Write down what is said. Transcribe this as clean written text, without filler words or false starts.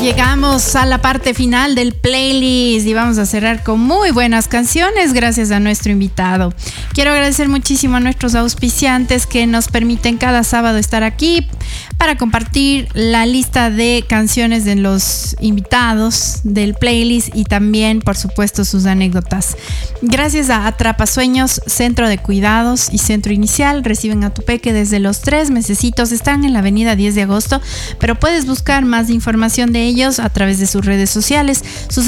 Llegamos a la parte final del playlist y vamos a cerrar con muy buenas canciones gracias a nuestro invitado. Quiero agradecer muchísimo a nuestros auspiciantes que nos permiten cada sábado estar aquí para compartir la lista de canciones de los invitados del playlist y también, por supuesto, sus anécdotas. Gracias a Atrapasueños, Centro de Cuidados y Centro Inicial, reciben a tu peque desde los 3 mesecitos. Están en la avenida 10 de agosto, pero puedes buscar más información de ellos a través de sus redes sociales. Sus